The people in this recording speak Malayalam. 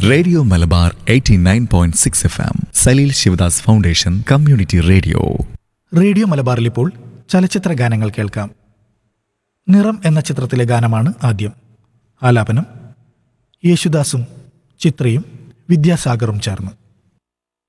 Radio Malabar 89.6 FM, Saleel Sivadas foundation community radio. Radio മലബാറിൽ ഇപ്പോൾ ചലച്ചിത്ര ഗാനങ്ങൾ കേൾക്കാം. നിറം എന്ന ചിത്രത്തിലെ ഗാനമാണ് ആദ്യം. ആലാപനം യേശുദാസും ചിത്രയും വിദ്യാസാഗറും ചേർന്ന്.